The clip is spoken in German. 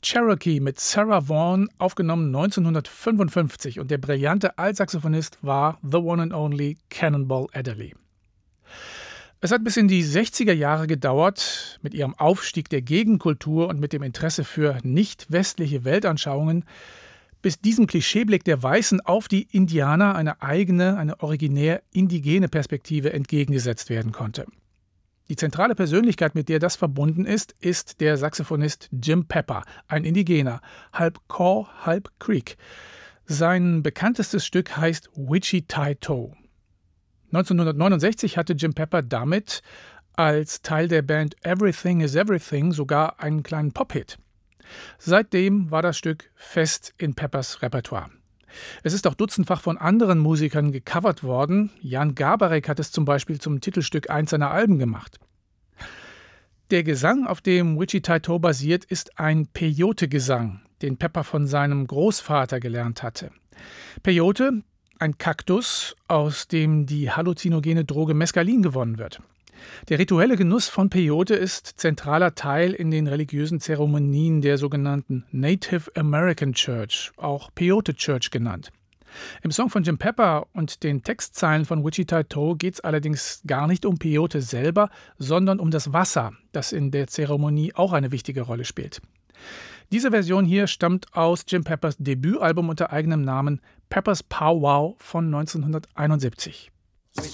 Cherokee mit Sarah Vaughan, aufgenommen 1955, und der brillante Altsaxophonist war the one and only Cannonball Adderley. Es hat bis in die 60er Jahre gedauert, mit ihrem Aufstieg der Gegenkultur und mit dem Interesse für nicht-westliche Weltanschauungen, bis diesem Klischeeblick der Weißen auf die Indianer eine eigene, eine originär indigene Perspektive entgegengesetzt werden konnte. Die zentrale Persönlichkeit, mit der das verbunden ist der Saxophonist Jim Pepper, ein Indigener, halb Kaw, halb Creek. Sein bekanntestes Stück heißt Wichita-Toe. 1969 hatte Jim Pepper damit als Teil der Band Everything is Everything sogar einen kleinen Pop-Hit. Seitdem war das Stück fest in Peppers Repertoire. Es ist auch dutzendfach von anderen Musikern gecovert worden. Jan Garbarek hat es zum Beispiel zum Titelstück eins seiner Alben gemacht. Der Gesang, auf dem Wichita-Toe basiert, ist ein Peyote-Gesang, den Pepper von seinem Großvater gelernt hatte. Peyote, ein Kaktus, aus dem die halluzinogene Droge Mescalin gewonnen wird. Der rituelle Genuss von Peyote ist zentraler Teil in den religiösen Zeremonien der sogenannten Native American Church, auch Peyote Church genannt. Im Song von Jim Pepper und den Textzeilen von Wichita-Toe geht es allerdings gar nicht um Peyote selber, sondern um das Wasser, das in der Zeremonie auch eine wichtige Rolle spielt. Diese Version hier stammt aus Jim Peppers Debütalbum unter eigenem Namen Peppers Pow Wow von 1971.